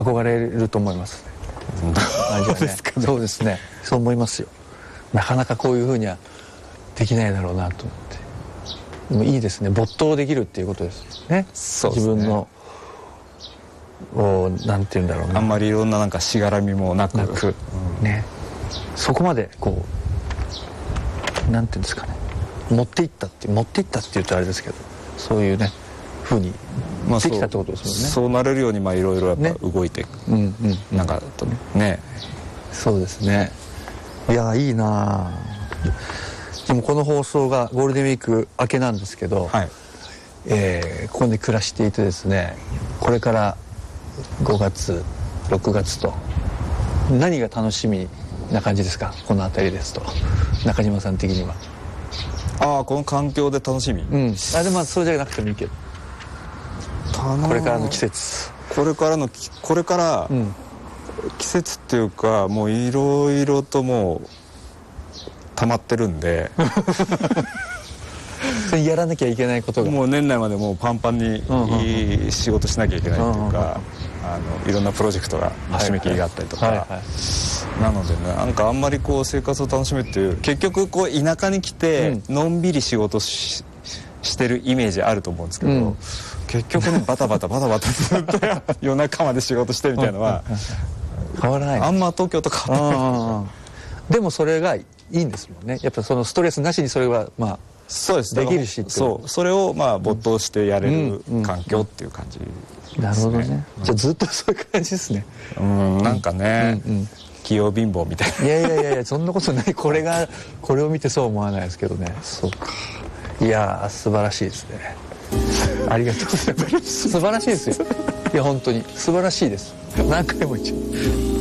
憧れると思いますね。 そうですかね。 そうですね、そう思いますよ。なかなかこういうふうにはできないだろうなと思って。でもいいですね、没頭できるっていうことですね。 そうですね。 自分のなんて言うんだろうな、 あんまりいろんななんかしがらみもなく、 ね、そこまでこうなんていうんですかね、持っていったって言うとあれですけど、そういうねふうにできたってことですもんね。 そうなれるようにいろいろやっぱ動いて、なんかとね。そうですね。いやいいな。でもこの放送がゴールデンウィーク明けなんですけど、はい、ここで暮らしていてですね、これから5月6月と何が楽しみな感じですか、この辺りですと、中島さん的には。 この環境で楽しみ、 でもそれじゃなくてもいいけど、これからの季節、これから季節っていうか、もういろいろともう溜まってるんでそれやらなきゃいけないことが、 もう年内までもうパンパンに仕事しなきゃいけないっていうか、いろんなプロジェクトが締め切りがあったりとか、なのでね、なんかあんまりこう生活を楽しむっていう、結局こう田舎に来てのんびり仕事してるイメージあると思うんですけど、結局ねバタバタずっと夜中まで仕事してみたいなのは変わらない。 あんま東京と変わらない。 でもそれがいいんですもんね。やっぱそのストレスなしにそれはそうです、 できるし、 それを没頭してやれる環境っていう感じですね。 なるほどね。じゃあずっとそういう感じですね。 なんかね、器用貧乏みたいな。 いやそんなことない。これを見てそう思わないですけどね。そうか。いや素晴らしいですね。ありがとうございます。素晴らしいですよ。いや本当に素晴らしいです。何回も言っちゃう。